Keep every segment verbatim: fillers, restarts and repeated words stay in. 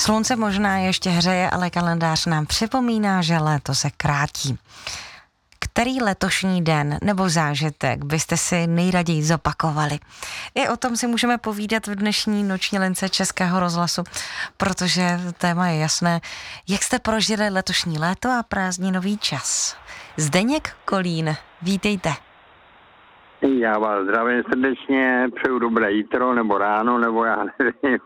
Slunce možná ještě hřeje, ale kalendář nám připomíná, že léto se krátí. Který letošní den nebo zážitek byste si nejraději zopakovali? I o tom si můžeme povídat v dnešní noční lince Českého rozhlasu, protože téma je jasné. Jak jste prožili letošní léto a prázdninový čas? Zdeněk Kolín, vítejte. Já vás zdravím srdečně, přeju dobré jítro, nebo ráno, nebo já nevím.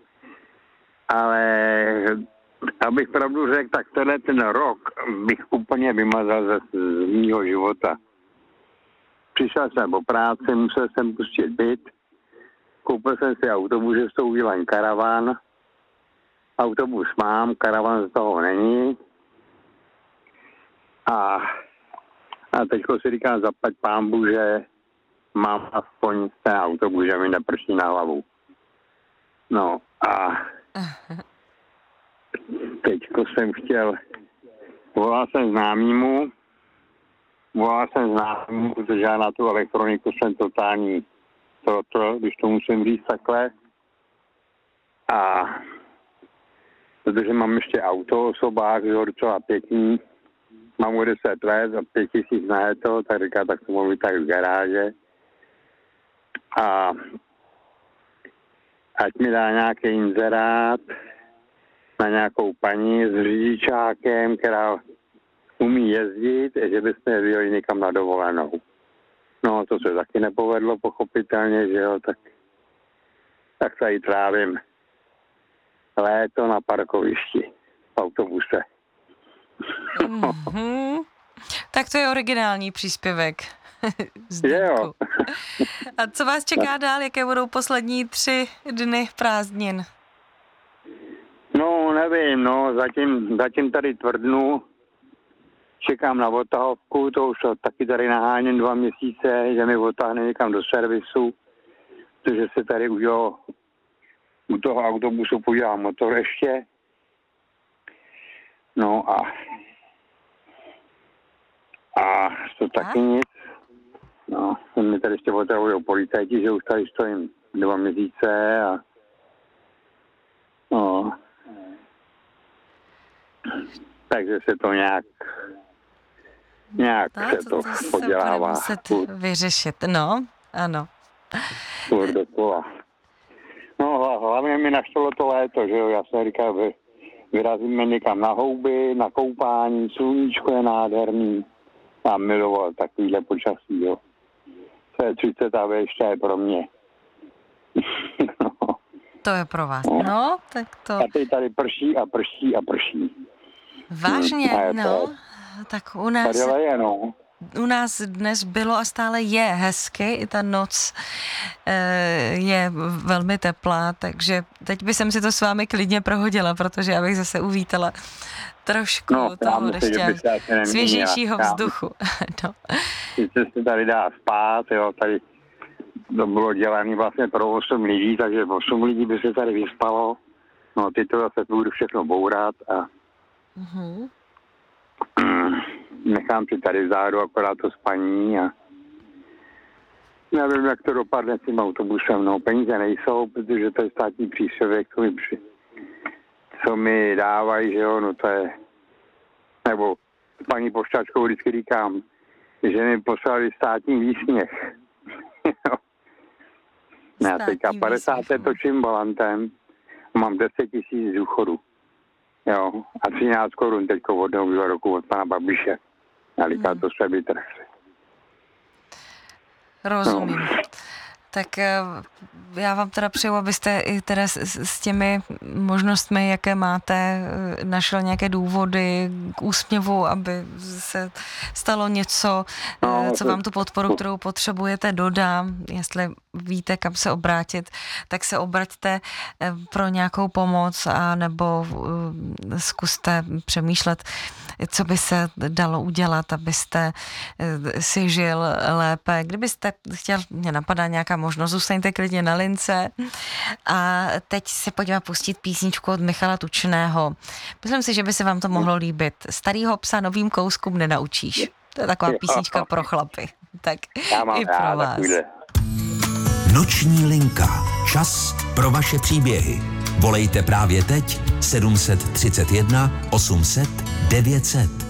Ale abych pravdu řekl, tak tenhle ten rok bych úplně vymazal ze, z mýho života. Přišel jsem po práci, musel jsem pustit byt, koupil jsem si autobus, že jsou udělaný karavan. Autobus mám, karavan z toho není. A, a teďko si říkám, zaplať pánbu, že mám aspoň ten autobus, že mi neprší na hlavu. No a teďko jsem chtěl, volal jsem známýmu, volal jsem známýmu, protože já na tu elektroniku jsem totální proto, když to musím říct takhle. A protože mám ještě auto, osobák, že docela pěkný, mám o deset let a pět tisíc na to, tak říká, tak to mohu být tak z garáže. A ať mi dá nějaký inzerát na nějakou paní s řidičákem, která umí jezdit, že bychom jeli někam na dovolenou. No, to se taky nepovedlo, pochopitelně, že jo, tak, tak tady trávím léto na parkovišti v autobuse. Mm-hmm. Tak to je originální příspěvek. Jo. A co vás čeká dál? Jaké budou poslední tři dny prázdnin? No, nevím, no, zatím, zatím tady tvrdnu, čekám na odtahovku, to už to taky tady naháním dva měsíce, že mi odtáhne někam do servisu, protože se tady už jo, u toho autobusu podívá motor ještě. No a a to taky nic. No, mi tady ještě otravují policajti, že už tady stojím dva měsíce a no, takže se to nějak nějak no, se to, to, to se podělává. bude muset vyřešit, no, ano. Furt dokola. No, hlavně mi naštělo to léto, že jo, já jsem říkal, vy, vyrazíme někam na houby, na koupání, sluníčko je nádherný. Já miloval takovýhle počasí, jo. Co je třicet a ještě je pro mě. No. To je pro vás, no, no tak to... A teď tady prší a prší a prší. Vážně, hmm, no, tak u nás... Tady leje, no. U nás dnes bylo a stále je hezky, i ta noc e, je velmi teplá, takže teď bych si to s vámi klidně prohodila, že já bych zase uvítala trošku no, toho ještě svěžejšího vzduchu. No. Sice se tady dá spát, jo, tady to bylo dělané vlastně pro osm lidí, takže osm lidí by se tady vyspalo, no ty to zase budu všechno bourat a mm-hmm. nechám si tady vzadu akorát to spaní a nevím, jak to dopadne s tím autobusem. No, peníze nejsou, protože to je státní příspěvek, co mi, při, co mi dávají, že jo, no to je, nebo s paní pošťačkou vždycky říkám, že mi poslali státní výsměch. Já teďka padesát let točím volantem, mám deset tisíc důchodu. Jo, a třináct korun teďko od nového roku od pana Babiše. A říká, to se vytrhli. Rozumím. No. Tak já vám teda přeju, abyste i teda s, s těmi možnostmi, jaké máte, našel nějaké důvody k úsměvu, aby se stalo něco, no, co vám tu podporu, kterou potřebujete, dodá. Jestli víte, kam se obrátit, tak se obraťte pro nějakou pomoc a nebo zkuste přemýšlet, co by se dalo udělat, abyste si žil lépe. Kdybyste chtěl, mě napadá nějaká možnost, zůstaňte klidně na lince. A teď si pojďme pustit písničku od Michala Tučného. Myslím si, že by se vám to mohlo líbit. Starýho psa novým kouskům nenaučíš. To je taková písnička pro chlapy. Tak i pro vás. Noční linka. Čas pro vaše příběhy. Volejte právě teď sedm set třicet jedna osm set devět set.